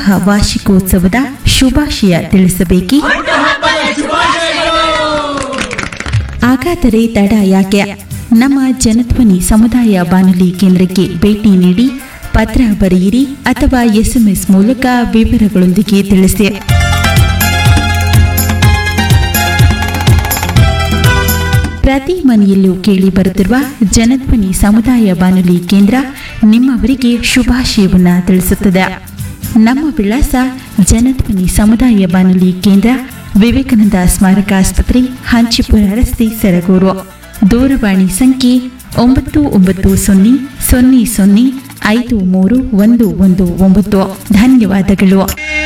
ವಿವಾಹ ವಾರ್ಷಿಕೋತ್ಸವದ ಶುಭಾಶಯ ತಿಳಿಸಬೇಕೇ? ಹಾಗಾದರೆ ತಡ ಯಾಕೆ? ನಮ್ಮ ಜನಧ್ವನಿ ಸಮುದಾಯ ಬಾನುಲಿ ಕೇಂದ್ರಕ್ಕೆ ಭೇಟಿ ನೀಡಿ ಪತ್ರ ಬರೆಯಿರಿ ಅಥವಾ SMS ಮೂಲಕ ವಿವರಗಳೊಂದಿಗೆ ತಿಳಿಸಿ. ಪ್ರತಿ ಮನೆಯಲ್ಲೂ ಕೇಳಿ ಬರುತ್ತಿರುವ ಜನಧ್ವನಿ ಸಮುದಾಯ ಬಾನುಲಿ ಕೇಂದ್ರ ನಿಮ್ಮವರಿಗೆ ಶುಭಾಶಯವನ್ನ ತಿಳಿಸುತ್ತದೆ. ನಮ್ಮ ವಿಳಾಸ ಜನಧ್ವನಿ ಸಮುದಾಯ ಬಾನುಲಿ ಕೇಂದ್ರ, ವಿವೇಕಾನಂದ ಸ್ಮಾರಕ ಆಸ್ಪತ್ರೆ, ಹಂಚಿಪುರ ರಸ್ತೆ, ಸರಗೂರು. ದೂರವಾಣಿ ಸಂಖ್ಯೆ 9900005319. ಧನ್ಯವಾದಗಳು.